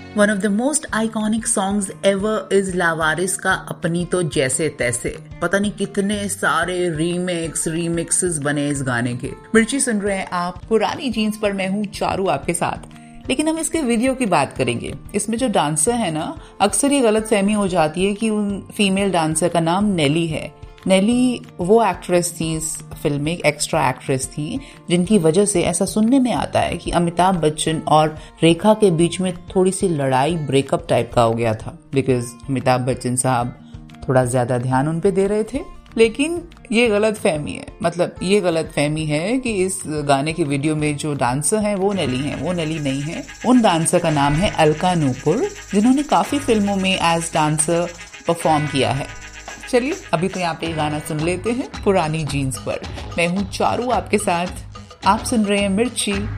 One of the most iconic songs ever is लावारिस का अपनी तो जैसे तैसे। पता नहीं कितने सारे रीमिक्सेस बने इस गाने के। मिर्ची सुन रहे हैं आप पुरानी जीन्स पर, मैं हूँ चारू आपके साथ। लेकिन हम इसके वीडियो की बात करेंगे। इसमें जो डांसर है ना, अक्सर ये गलत फहमी हो जाती है कि उन फीमेल डांसर का नाम नेली है। नेली वो एक्ट्रेस थी इस फिल्म में, एक्स्ट्रा एक्ट्रेस थी, जिनकी वजह से ऐसा सुनने में आता है कि अमिताभ बच्चन और रेखा के बीच में थोड़ी सी लड़ाई, ब्रेकअप टाइप का हो गया था, बिकॉज अमिताभ बच्चन साहब थोड़ा ज्यादा ध्यान उन पे दे रहे थे। लेकिन ये गलत फहमी है, मतलब ये गलत फहमी है कि इस गाने की वीडियो में जो डांसर हैं वो नेली हैं। वो नेली नहीं है। उन डांसर का नाम है अलका नूपुर, जिन्होंने काफी फिल्मों में एज डांसर परफॉर्म किया है। चलिए अभी तो यहाँ पे गाना सुन लेते हैं पुरानी जीन्स पर। मैं हूँ चारू आपके साथ, आप सुन रहे हैं मिर्ची।